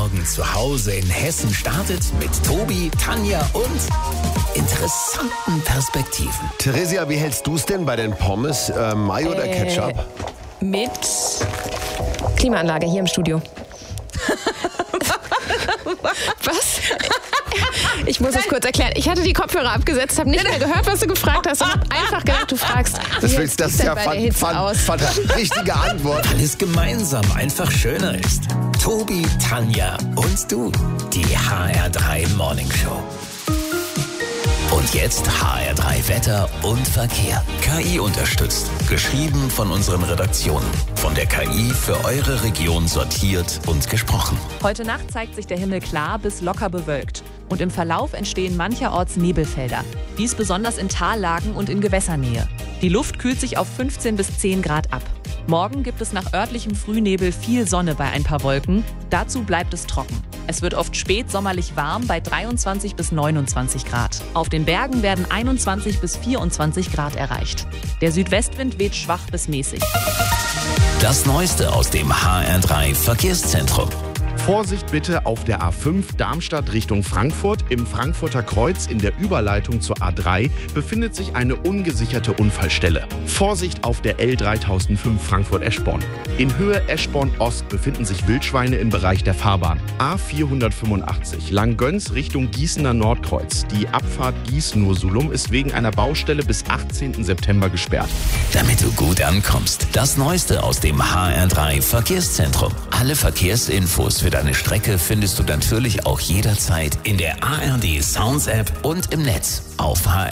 Morgen zu Hause in Hessen startet mit Tobi, Tanja und interessanten Perspektiven. Theresia, wie hältst du es denn bei den Pommes? Mayo oder Ketchup? Mit Klimaanlage hier im Studio. Was? Ich muss es kurz erklären. Ich hatte die Kopfhörer abgesetzt, habe nicht mehr gehört, was du gefragt hast und habe einfach gedacht, du fragst. Das ist ja richtige Antwort. Alles gemeinsam einfach schöner ist. Tobi, Tanja und du. Die HR3 Morning Show. Und jetzt HR3 Wetter und Verkehr. KI unterstützt. Geschrieben von unseren Redaktionen. Von der KI für eure Region sortiert und gesprochen. Heute Nacht zeigt sich der Himmel klar bis locker bewölkt. Und im Verlauf entstehen mancherorts Nebelfelder. Dies besonders in Tallagen und in Gewässernähe. Die Luft kühlt sich auf 15 bis 10 Grad ab. Morgen gibt es nach örtlichem Frühnebel viel Sonne bei ein paar Wolken. Dazu bleibt es trocken. Es wird oft spät sommerlich warm bei 23 bis 29 Grad. Auf den Bergen werden 21 bis 24 Grad erreicht. Der Südwestwind weht schwach bis mäßig. Das Neueste aus dem HR3 Verkehrszentrum. Vorsicht bitte auf der A5 Darmstadt Richtung Frankfurt. Im Frankfurter Kreuz in der Überleitung zur A3 befindet sich eine ungesicherte Unfallstelle. Vorsicht auf der L3005 Frankfurt-Eschborn. In Höhe Eschborn-Ost befinden sich Wildschweine im Bereich der Fahrbahn. A485 Langgöns Richtung Gießener Nordkreuz. Die Abfahrt Gießen-Ursulum ist wegen einer Baustelle bis 18. September gesperrt. Damit du gut ankommst, das Neueste aus dem HR3 Verkehrszentrum. Alle Verkehrsinfos für deine Strecke findest du natürlich auch jederzeit in der ARD Sounds App und im Netz auf hr3.